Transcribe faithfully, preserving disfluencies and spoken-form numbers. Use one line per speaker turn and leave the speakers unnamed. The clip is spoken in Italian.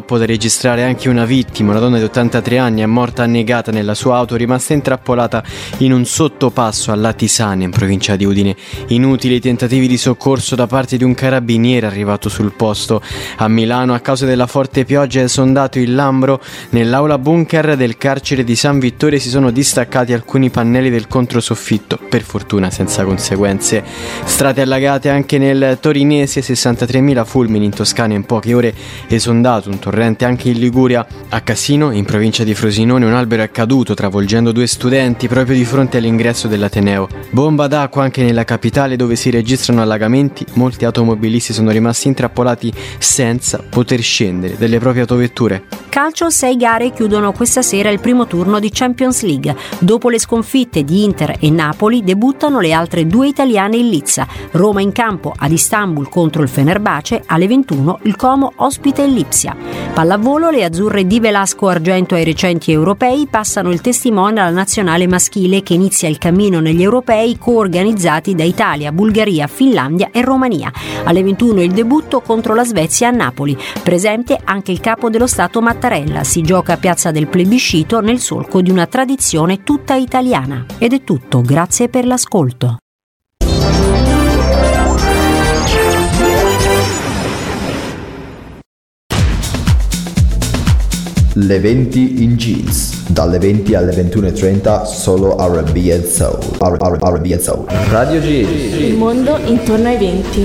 purtroppo da registrare anche una vittima. Una donna di ottantatré anni è morta annegata nella sua auto, rimasta intrappolata in un sottopasso a Latisane, in provincia di Udine. Inutili tentativi di soccorso da parte di un carabiniere arrivato sul posto. A Milano, a causa della forte pioggia, è esondato il Lambro. Nell'aula bunker del carcere di San Vittore si sono distaccati alcuni pannelli del controsoffitto, per fortuna senza conseguenze. Strade allagate anche nel torinese, sessantatremila fulmini in Toscana in poche ore, esondato un torrente anche in Liguria. A Cassino, in provincia di Frosinone, un albero è caduto travolgendo due studenti proprio di fronte all'ingresso dell'Ateneo. Bomba d'acqua anche nella capitale, dove si registrano allagamenti. Molti automobilisti sono rimasti intrappolati senza poter scendere dalle proprie autovetture.
Calcio, sei gare chiudono questa sera il primo turno di Champions League. Dopo le sconfitte di Inter e Napoli, debuttano le altre due italiane in lizza. Roma in campo ad Istanbul contro il Fenerbahce, alle ventuno il Como ospita il Lipsia. Pallavolo, le azzurre di Velasco Argento ai recenti europei passano il testimone alla nazionale maschile, che inizia il cammino negli europei coorganizzati da Italia, Bulgaria, Finlandia e Romania. Alle ventuno il debutto contro la Svezia a Napoli. Presente anche il capo dello Stato Mattarella. Si gioca a Piazza del Plebiscito nel solco di una tradizione tutta italiana. Ed è tutto, grazie per l'ascolto.
Le venti in jeans, dalle venti alle ventuno e trenta, solo R and B and Soul. R and B and Soul. Radio Jeans.
Il mondo intorno ai venti.